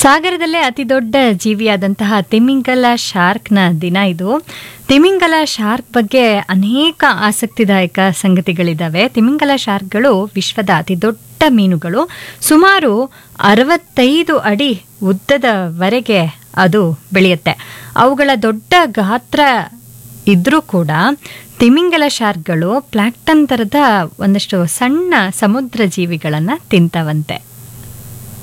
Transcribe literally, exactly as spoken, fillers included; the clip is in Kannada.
ಸಾಗರದಲ್ಲೇ ಅತಿ ದೊಡ್ಡ ಜೀವಿಯಾದಂತಹ ತಿಮಿಂಗಲ ಶಾರ್ಕ್ನ ದಿನ ಇದು. ತಿಮಿಂಗಲ ಶಾರ್ಕ್ ಬಗ್ಗೆ ಅನೇಕ ಆಸಕ್ತಿದಾಯಕ ಸಂಗತಿಗಳಿದ್ದಾವೆ. ತಿಮಿಂಗಲ ಶಾರ್ಕ್ಗಳು ವಿಶ್ವದ ಅತಿ ದೊಡ್ಡ ಮೀನುಗಳು. ಸುಮಾರು ಅರವತ್ತೈದು ಅಡಿ ಉದ್ದದವರೆಗೆ ಅದು ಬೆಳೆಯುತ್ತೆ. ಅವುಗಳ ದೊಡ್ಡ ಗಾತ್ರ ಇದ್ರೂ ಕೂಡ ತಿಮಿಂಗಲ ಶಾರ್ಕ್ಗಳು ಪ್ಲಾಕ್ಟನ್ ಥರದ ಒಂದಷ್ಟು ಸಣ್ಣ ಸಮುದ್ರ ಜೀವಿಗಳನ್ನು ತಿಂತವಂತೆ.